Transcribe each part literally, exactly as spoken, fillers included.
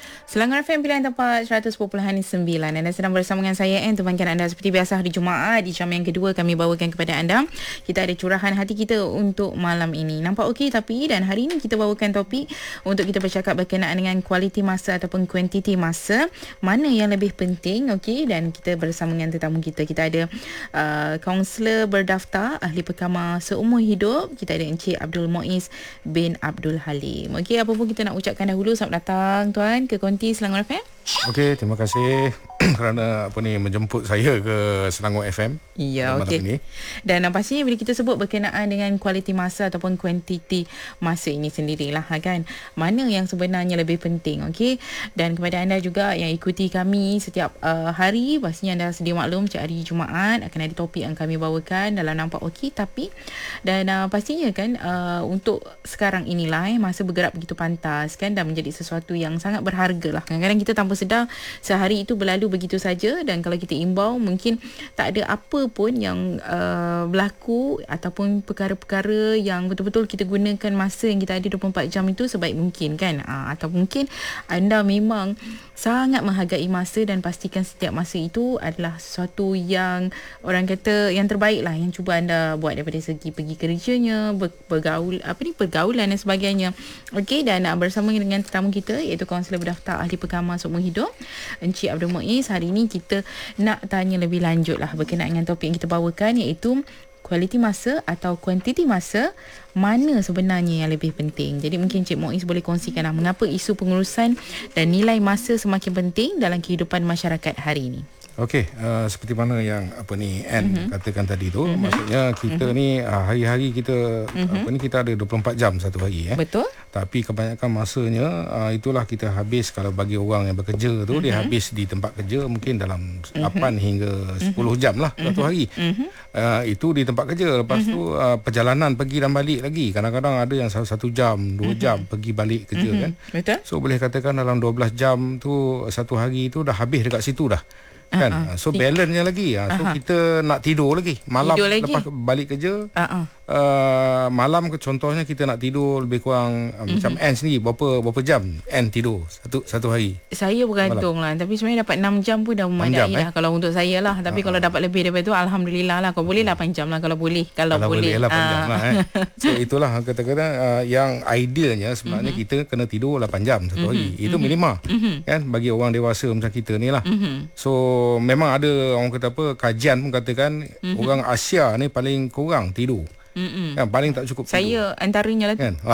Selangor F M pilihan tempat seratus perpuluhan sembilan. Anda sedang bersama dengan saya Anne, temankan anda seperti biasa hari Jumaat. Di jam yang kedua kami bawakan kepada anda, kita ada curahan hati kita untuk malam ini. Nampak okey tapi, dan hari ini kita bawakan topik untuk kita bercakap berkenaan dengan kualiti masa ataupun kuantiti masa, mana yang lebih penting. Okey, dan kita bersama dengan tetamu kita. Kita ada uh, kaunselor berdaftar ahli perkama seumur hidup. Kita ada Encik Abdul Muiz bin Abdul Halim. Okey, apa pun kita nak ucapkan dahulu, selamat datang tuan ke Konti Selangor F M. Okey, terima kasih kerana apa ni menjemput saya ke Selangor F M. Ya, okey. Dan uh, pastinya bila kita sebut berkenaan dengan kualiti masa ataupun kuantiti masa ini sendirilah kan, mana yang sebenarnya lebih penting. Okey. Dan kepada anda juga yang ikuti kami setiap uh, hari, pastinya anda sedia maklum setiap hari Jumaat akan ada topik yang kami bawakan dalam Nampak Okey Tapi. Dan uh, pastinya kan uh, untuk sekarang inilah eh, masa bergerak begitu pantas kan, dan menjadi sesuatu yang sangat berharga lah. Kadang-kadang kita tanpa sedar sehari itu berlalu begitu saja, dan kalau kita imbau mungkin tak ada apa pun yang uh, berlaku ataupun perkara-perkara yang betul-betul kita gunakan masa yang kita ada dua puluh empat jam itu sebaik mungkin kan. Uh, atau mungkin anda memang sangat menghargai masa dan pastikan setiap masa itu adalah sesuatu yang orang kata yang terbaik lah, yang cuba anda buat daripada segi pergi kerjanya, ber, bergaul apa ni pergaulan dan sebagainya. Okey, dan uh, bersama dengan tetamu kita iaitu kaunselor berdaftar ahli perkama seumur hidup Encik Abdul Muiz. Hari ini kita nak tanya lebih lanjut lah berkenaan dengan topik yang kita bawakan, iaitu kualiti masa atau kuantiti masa, mana sebenarnya yang lebih penting. Jadi mungkin Encik Muiz boleh kongsikan lah mengapa isu pengurusan dan nilai masa semakin penting dalam kehidupan masyarakat hari ini. Okey, uh, seperti mana yang apa ni Anne mm-hmm. katakan tadi tu, mm-hmm. maksudnya kita mm-hmm. ni uh, hari-hari kita mm-hmm. apa ni kita ada dua puluh empat jam satu hari eh. Betul. Tapi kebanyakan masanya uh, itulah kita habis, kalau bagi orang yang bekerja tu mm-hmm. dia habis di tempat kerja mungkin dalam mm-hmm. lapan hingga sepuluh jam lah mm-hmm. satu hari. Mm-hmm. Uh, itu di tempat kerja. Lepas mm-hmm. tu uh, perjalanan pergi dan balik lagi. Kadang-kadang ada yang satu jam, dua mm-hmm. jam pergi balik kerja mm-hmm. kan. Betul. So boleh katakan dalam dua belas jam tu satu hari tu dah habis dekat situ dah. Kan? Uh-huh. So balance-nya lagi. So uh-huh. kita nak tidur lagi. Malam tidur lagi. Lepas balik kerja. Uh-huh. Uh, malam ke contohnya kita nak tidur lebih kurang uh, mm-hmm. macam Anne sendiri berapa berapa jam Anne tidur satu satu hari? Saya bergantung malam. Lah, tapi sebenarnya dapat enam jam pun dah memadai lah eh? Kalau untuk saya lah. Tapi uh-huh. kalau dapat lebih daripada tu alhamdulillah lah. Kalau boleh lapan jam lah kalau boleh. Kalau, kalau boleh, boleh lapan uh. jam lah eh. So itulah kata-kata uh, yang idealnya sebenarnya mm-hmm. kita kena tidur lapan jam satu mm-hmm. hari. Itu mm-hmm. minima mm-hmm. kan bagi orang dewasa macam kita ni lah. Mm-hmm. So memang ada orang kata apa, kajian pun katakan mm-hmm. orang Asia ni paling kurang tidur. Mm-mm. Kan paling tak cukup saya tidur. Antaranya lah kan.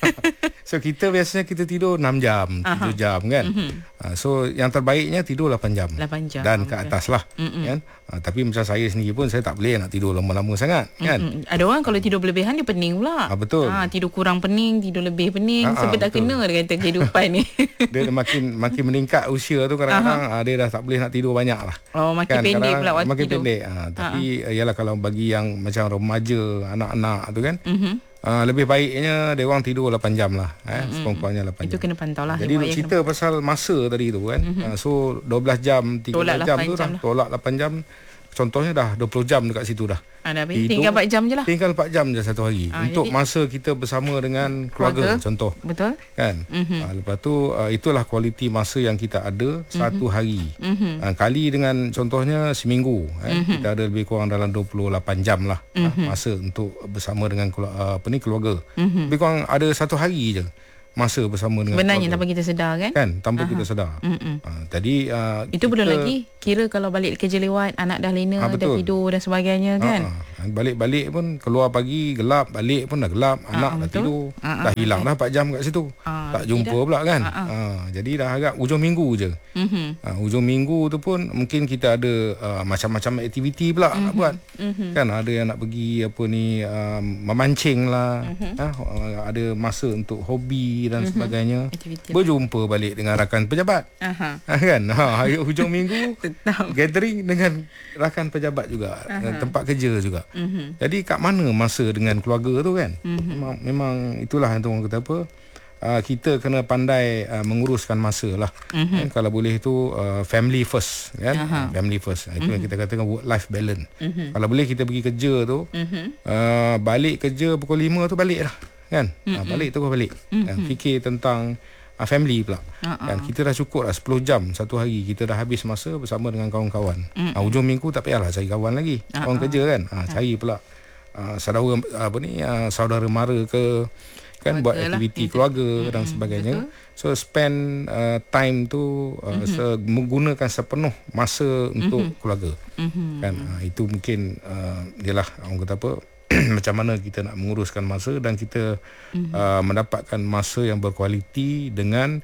So kita biasanya kita tidur enam jam, tujuh jam kan. Mm-hmm. Uh, so yang terbaiknya tidur lapan jam. lapan jam dan ke atas lah. Mm-mm. Kan. Uh, tapi macam saya sendiri pun saya tak boleh nak tidur lama-lama sangat kan. Mm-mm. Ada orang kalau tidur berlebihan dia pening pula. Ah, betul. Ah, tidur kurang pening, tidur lebih pening. Ah, sebab ah, tak kena dia kata kehidupan ni. Dia makin makin meningkat usia tu kadang-kadang uh, dia dah tak boleh nak tidur banyak lah. Oh, makin kan? pendek pula waktu makin tidur. pendek. Uh, tapi uh-huh. ialah kalau bagi yang macam remaja, anak-anak tu kan. Mm-hmm. Uh, lebih baiknya dia orang tidur lapan jam lah eh, mm-hmm. sekurang-kurangnya lapan jam. Itu kena pantau lah. Jadi nak cerita kena... pasal masa tadi tu kan. Mm-hmm. uh, So dua belas jam, tiga belas jam tu dah tolak lapan jam. Contohnya dah dua puluh jam dekat situ dah. Ada tinggal empat jam je lah. Tinggal empat jam je satu hari. Ha, untuk jadi, masa kita bersama dengan keluarga, keluarga contoh. Betul. Kan? Mm-hmm. Ha, lepas tu uh, itulah kualiti masa yang kita ada satu mm-hmm. hari. Mm-hmm. Ha, kali dengan contohnya seminggu. Eh, mm-hmm. Kita ada lebih kurang dalam dua puluh lapan jam lah mm-hmm. ha, masa untuk bersama dengan uh, apa ni keluarga. Mm-hmm. Lebih kurang ada satu hari je masa bersama dengan sebenarnya keluarga. Tanpa kita sedar kan? Kan, tanpa Aha. kita sedar. Uh, tadi uh, itu kita, belum lagi kira kalau balik kerja lewat, anak dah lena, ha, dah tidur dan sebagainya kan. Uh, balik-balik pun keluar pagi gelap, balik pun dah gelap, uh, anak betul? dah tidur. Uh, dah uh, hilang uh, dah empat jam kat situ. Uh, tak jumpa tidak. pula kan. Uh, uh. Uh, jadi dah agak ujung minggu je. Uh-huh. Uh, ujung minggu tu pun mungkin kita ada uh, macam-macam aktiviti pula uh-huh. nak buat. Uh-huh. Kan ada yang nak pergi apa ni uh, memancing lah. Uh-huh. Uh, ada masa untuk hobi dan mm-hmm. sebagainya. Aktiviti berjumpa lah. balik dengan rakan pejabat. Aha. Kan? Ha, hari hujung minggu gathering dengan rakan pejabat juga, Aha. tempat kerja juga. Mm-hmm. Jadi kat mana masa dengan keluarga tu kan? Mm-hmm. Memang, memang itulah yang tu orang kata apa? Uh, kita kena pandai uh, menguruskan masa lah. Mm-hmm. Kan? Kalau boleh tu uh, family first kan? Uh, family first. Itu mm-hmm. yang kita katakan work life balance. Mm-hmm. Kalau boleh kita pergi kerja tu, mm-hmm. uh, balik kerja pukul lima tu balik lah. Kan? Mm-hmm. Ha, balik terus balik. Mm-hmm. Ha, fikir tentang uh, family pula. Uh-uh. Kan kita dah cukup lah sepuluh jam satu hari, kita dah habis masa bersama dengan kawan-kawan. Uh, hujung minggu tak payahlah cari kawan lagi. Uh-uh. Kawan kerja kan. Uh, cari pula uh, saudara apa ni uh, saudara mara ke kan, keluarga buat aktiviti lah, keluarga mm-hmm. dan sebagainya. Betul. So spend uh, time tu uh, mm-hmm. se- menggunakan sepenuh masa untuk mm-hmm. keluarga. Mm-hmm. Kan uh, itu mungkin uh, ialah orang kata apa macam mana kita nak menguruskan masa dan kita mm-hmm. uh, mendapatkan masa yang berkualiti dengan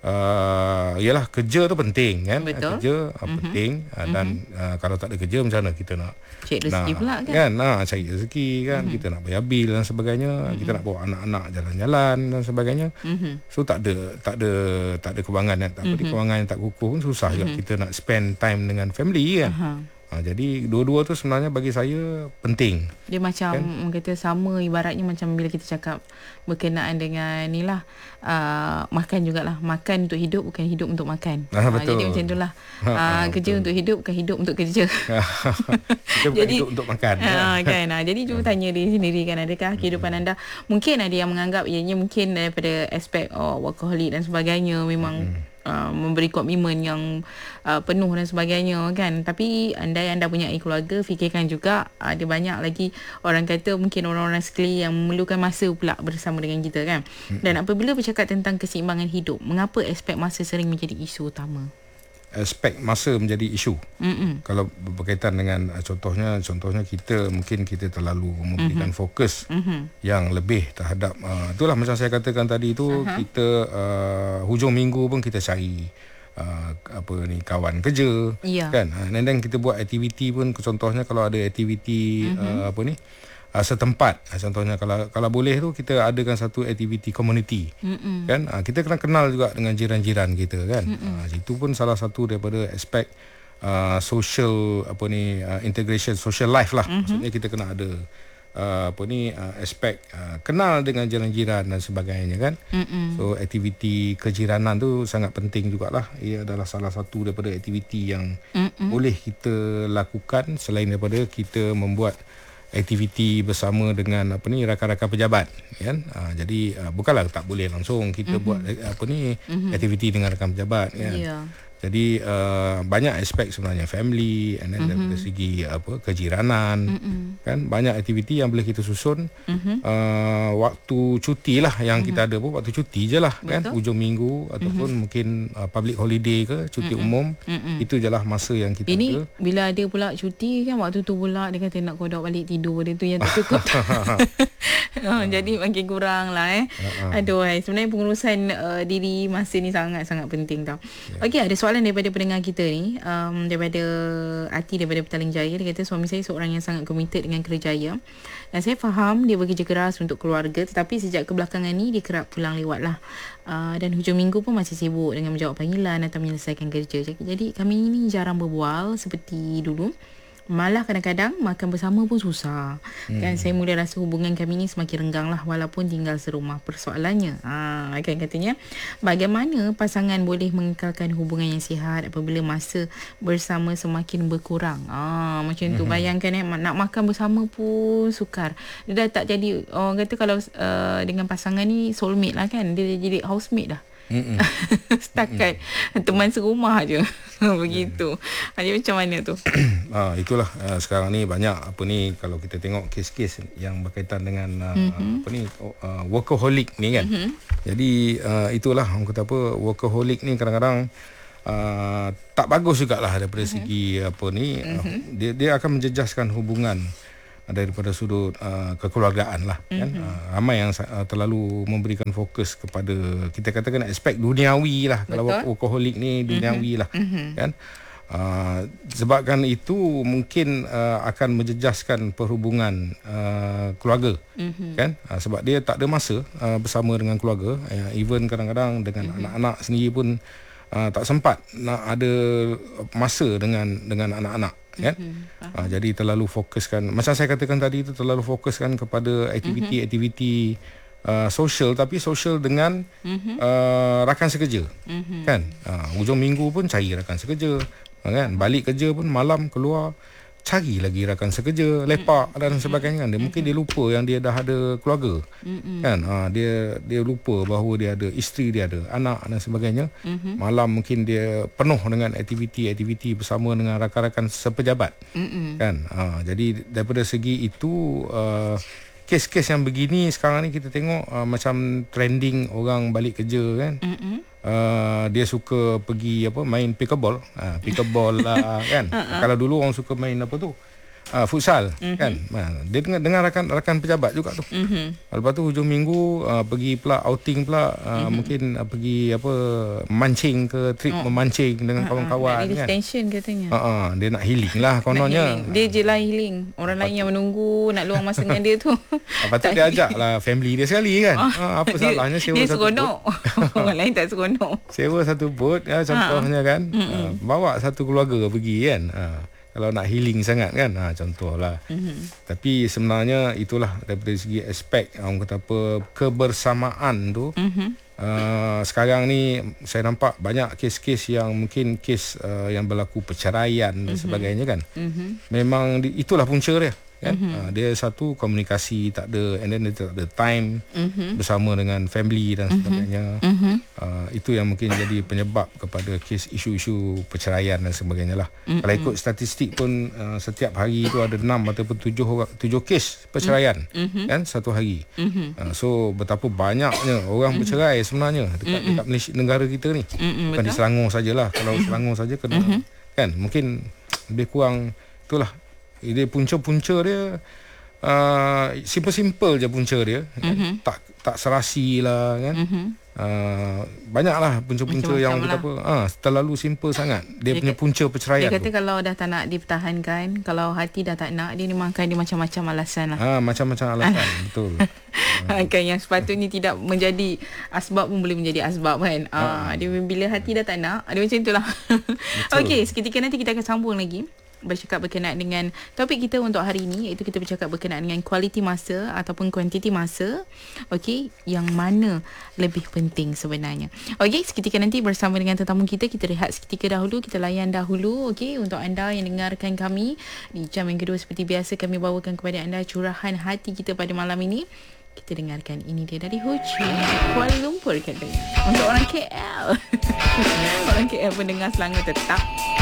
uh, ialah kerja tu penting kan. Betul. Kerja uh, mm-hmm. penting uh, dan mm-hmm. uh, kalau tak ada kerja macam mana kita nak cari rezeki pula kan, kan? Nah, cari rezeki kan, mm-hmm. kita nak bayar bil dan sebagainya, mm-hmm. kita nak bawa anak-anak jalan-jalan dan sebagainya. Mm-hmm. So tak ada tak ada tak ada kewangan tak mm-hmm. apa kewangan yang tak kukuh pun susah mm-hmm. juga kita nak spend time dengan family kan. Uh-huh. Ha, jadi dua-dua tu sebenarnya bagi saya penting. Dia macam kan? Orang kata sama, ibaratnya macam bila kita cakap berkenaan dengan ni lah, uh, makan jugalah. Makan untuk hidup, bukan hidup untuk makan. Ah, betul. Uh, jadi macam itulah. Uh, ah, kerja betul. Untuk hidup, bukan hidup untuk kerja. Kita bukan jadi, hidup untuk makan. Uh, kan? Uh, jadi cuba tanya diri sendiri kan, adakah kehidupan hmm. anda, mungkin ada yang menganggap ianya mungkin daripada aspek oh, workaholic dan sebagainya, memang hmm. Uh, memberi komitmen yang uh, penuh dan sebagainya kan. Tapi andai anda punya keluarga, fikirkan juga ada banyak lagi orang kata mungkin orang-orang sekeliling yang memerlukan masa pula bersama dengan kita kan. Mm-hmm. Dan apabila bercakap tentang keseimbangan hidup, mengapa aspek masa sering menjadi isu utama? Aspek masa menjadi isu. Mm-mm. Kalau berkaitan dengan uh, contohnya contohnya kita mungkin kita terlalu memberikan mm-hmm. fokus mm-hmm. yang lebih terhadap uh, itulah macam saya katakan tadi tu, uh-huh. kita uh, hujung minggu pun kita cari uh, apa ni kawan kerja yeah. kan, dan then kita buat aktiviti pun, contohnya kalau ada aktiviti mm-hmm. uh, apa ni Uh, setempat, contohnya kalau kalau boleh tu kita adakan satu aktiviti community. Mm-mm. Kan uh, kita kena kenal juga dengan jiran-jiran kita kan. Uh, itu pun salah satu daripada aspek uh, social apa ni uh, integration social life lah. Mm-hmm. Maksudnya kita kena ada uh, apa ni uh, aspek uh, kenal dengan jiran-jiran dan sebagainya kan. Mm-mm. So aktiviti kejiranan tu sangat penting jugalah. Ia adalah salah satu daripada aktiviti yang Mm-mm. boleh kita lakukan selain daripada kita membuat aktiviti bersama dengan apa ni rakan-rakan pejabat kan. Ha, jadi uh, bukanlah tak boleh langsung kita mm-hmm. buat apa ni mm-hmm. aktiviti dengan rakan pejabat kan. Yeah. Jadi uh, banyak aspek sebenarnya, family and then mm-hmm. dari segi apa kejiranan mm-hmm. kan, banyak aktiviti yang boleh kita susun. Mm-hmm. uh, waktu cuti lah yang mm-hmm. kita ada pun waktu cuti je lah. Betul. Kan, hujung minggu ataupun mm-hmm. mungkin uh, public holiday ke cuti mm-hmm. umum. Mm-hmm. Itu je lah masa yang kita ini ada. Bila ada pula cuti kan, waktu tu pula dia kata nak kodok balik tidur, dia tu yang tak cukup. Oh, jadi makin kurang lah eh. Uh-huh. Aduh, sebenarnya pengurusan uh, diri masa ni sangat-sangat penting tau. Yeah. Okey, ada soalan daripada pendengar kita ni, um, daripada Ati daripada Petaling Jaya. Dia kata suami saya seorang yang sangat committed dengan kerjaya dan saya faham dia bekerja keras untuk keluarga, tetapi sejak kebelakangan ni dia kerap pulang lewat lah, uh, dan hujung minggu pun masih sibuk dengan menjawab panggilan atau menyelesaikan kerja. Jadi kami ni jarang berbual seperti dulu. Malah kadang-kadang makan bersama pun susah. Hmm. Kan saya mula rasa hubungan kami ni semakin renggang lah walaupun tinggal serumah. Persoalannya, ha, kan katanya, bagaimana pasangan boleh mengekalkan hubungan yang sihat apabila masa bersama semakin berkurang? Ah, ha, macam tu. Hmm. Bayangkan eh, nak makan bersama pun sukar. Dia dah tak jadi, orang kata kalau uh, dengan pasangan ni soulmate lah kan. Dia jadi housemate dah. Setakat Mm-mm. teman serumah je. Begitu. Jadi macam mana tu? Ah, itulah uh, sekarang ni banyak apa ni, kalau kita tengok kes-kes yang berkaitan dengan uh, mm-hmm. apa ni uh, workaholic ni kan. Mm-hmm. Jadi uh, itulah orang kata apa, workaholic ni kadang-kadang uh, tak bagus jugalah daripada mm-hmm. segi apa ni mm-hmm. uh, dia dia akan menjejaskan hubungan daripada sudut uh, kekeluargaan lah kan. Mm-hmm. Uh, ramai yang uh, terlalu memberikan fokus kepada, kita katakan aspek duniawi lah. Betul. Kalau workaholic ni duniawi mm-hmm. lah mm-hmm. kan. Uh, sebabkan itu mungkin uh, akan menjejaskan perhubungan uh, keluarga mm-hmm. kan. Uh, sebab dia tak ada masa uh, bersama dengan keluarga. Uh, even kadang-kadang dengan mm-hmm. anak-anak sendiri pun uh, tak sempat nak ada masa dengan dengan anak-anak kan. Mm-hmm. Uh, jadi terlalu fokuskan, macam saya katakan tadi itu, terlalu fokuskan kepada aktiviti-aktiviti uh, sosial, tapi sosial dengan mm-hmm. uh, rakan sekerja mm-hmm. kan. Uh, hujung minggu pun cari rakan sekerja uh, kan. Balik kerja pun malam keluar cari lagi rakan sekerja, lepak mm. dan sebagainya kan. Dia, mungkin dia lupa yang dia dah ada keluarga. Mm-mm. Kan? Ha, dia dia lupa bahawa dia ada isteri, dia ada anak dan sebagainya. Mm-hmm. Malam mungkin dia penuh dengan aktiviti-aktiviti bersama dengan rakan-rakan sepejabat. Mm-mm. Kan? Ha, jadi daripada segi itu uh, kes-kes yang begini sekarang ni kita tengok uh, macam trending orang balik kerja kan. Mm-mm. Uh, dia suka pergi apa main pickleball, uh, pickleball lah kan. Uh-huh. Kalau dulu orang suka main apa tu, uh, futsal, uh-huh. kan. Uh, dia dengan dengan rakan rakan pejabat juga tu. Uh-huh. Lepas tu hujung minggu uh, pergi pula outing pula, uh, uh-huh. mungkin uh, pergi apa mancing ke, trip uh-huh. memancing dengan uh-huh. kawan-kawan nak kan. Tension katanya. Uh-huh. Dia nak healing lah kononnya. Dia je lah healing. Orang lain yang menunggu nak luang masa dengan dia tu. Lepas tu dia ajak lah family dia sekali kan. Oh, uh, apa dia, salahnya sewa dia satu seronok. Orang lain tak seronok. Sewa satu boat ya, contohnya kan. Uh, bawa satu keluarga pergi kan. Uh, kalau nak healing sangat kan. Ha, contohlah. Mm-hmm. Tapi sebenarnya itulah daripada segi aspek orang kata apa kebersamaan tu. Mm-hmm. Uh, sekarang ni saya nampak banyak kes-kes yang mungkin kes uh, yang berlaku perceraian mm-hmm. dan sebagainya kan. Mm-hmm. Memang di, itulah punca dia. Kan? Mm-hmm. Uh, dia satu komunikasi tak ada, and then dia tak ada time mm-hmm. bersama dengan family dan sebagainya. Mm-hmm. Uh, itu yang mungkin jadi penyebab kepada kes isu-isu perceraian dan sebagainya lah. Mm-hmm. Kalau ikut statistik pun uh, setiap hari itu ada enam ataupun tujuh orang, tujuh kes perceraian mm-hmm. kan satu hari. Mm-hmm. Uh, so betapa banyaknya orang mm-hmm. bercerai sebenarnya dekat, mm-hmm. dekat Malaysia, negara kita ni. Mm-hmm. Bukan di Selangor sajalah. Kalau mm-hmm. Selangor saja kena mm-hmm. kan mungkin lebih kurang itulah. Dia punca-punca dia uh, simple-simple je punca dia. Mm-hmm. Tak tak serasi lah kan. Mm-hmm. Uh, banyaklah punca-punca yang kita lah. apa ah terlalu simple sangat. Dia, dia punya punca perceraian. Dia kata tu. Kalau dah tak nak dipertahankan, kalau hati dah tak nak, dia memang akan dia macam-macam alasan lah. Ah macam-macam alasan betul. Kan yang sepatutnya tidak menjadi asbab pun boleh menjadi asbab kan. Ah, ah. Dia bila hati dah tak nak, dia macam itulah. Okey, seketika nanti kita akan sambung lagi bercakap berkenaan dengan topik kita untuk hari ini, iaitu kita bercakap berkenaan dengan kualiti masa ataupun kuantiti masa. Okey, yang mana lebih penting sebenarnya. Okey, seketika nanti bersama dengan tetamu kita, kita rehat seketika dahulu, kita layan dahulu. Okey, untuk anda yang dengarkan kami di jam yang kedua, seperti biasa kami bawakan kepada anda curahan hati kita pada malam ini. Kita dengarkan ini dia dari Ho Chi Kuala Lumpur katanya. Untuk orang K L. Orang K L pendengar Selangor tetap